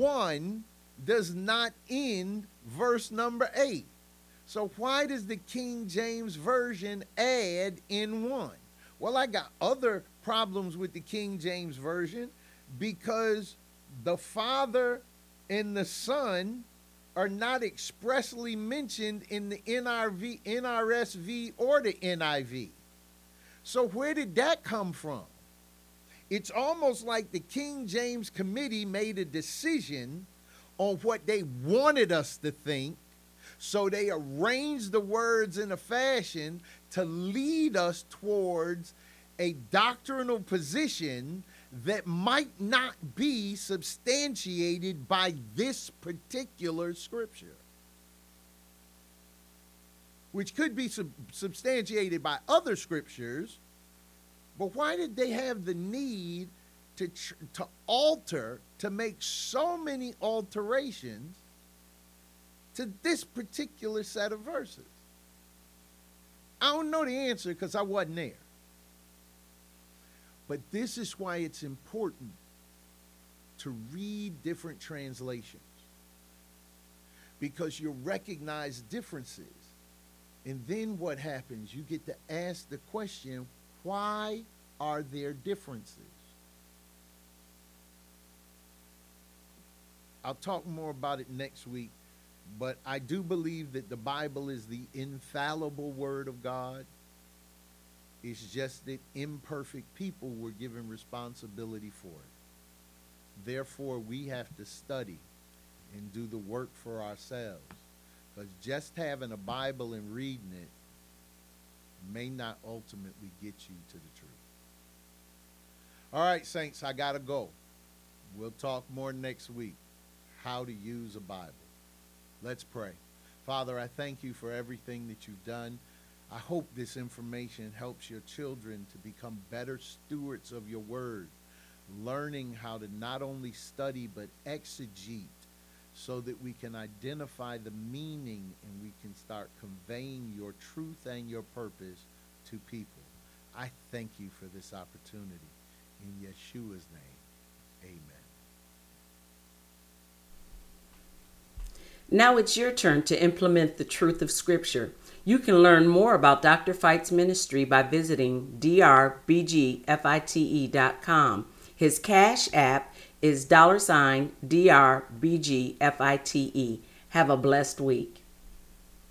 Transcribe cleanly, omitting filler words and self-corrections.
1 does not end verse number 8. So why does the King James Version add in 1? Well, I got other problems with the King James Version because the Father and the Son are not expressly mentioned in the NRSV, or the NIV. So where did that come from? It's almost like the King James Committee made a decision on what they wanted us to think, so they arranged the words in a fashion to lead us towards a doctrinal position that might not be substantiated by this particular scripture, which could be substantiated by other scriptures. But why did they have the need to alter, to make so many alterations to this particular set of verses? I don't know the answer because I wasn't there. But this is why it's important to read different translations, because you'll recognize differences. And then what happens? You get to ask the question, why are there differences? I'll talk more about it next week, but I do believe that the Bible is the infallible Word of God. It's just that imperfect people were given responsibility for it. Therefore, we have to study and do the work for ourselves, because just having a Bible and reading it may not ultimately get you to the truth. All right, saints, I got to go. We'll talk more next week, how to use a Bible. Let's pray. Father, I thank you for everything that you've done. I hope this information helps your children to become better stewards of your word, learning how to not only study but exegete, so that we can identify the meaning and we can start conveying your truth and your purpose to people. I thank you for this opportunity. In Yeshua's name, amen. Now it's your turn to implement the truth of Scripture. You can learn more about Dr. Fite's ministry by visiting drbgfite.com. His Cash App is $DRBGFITE. Have a blessed week.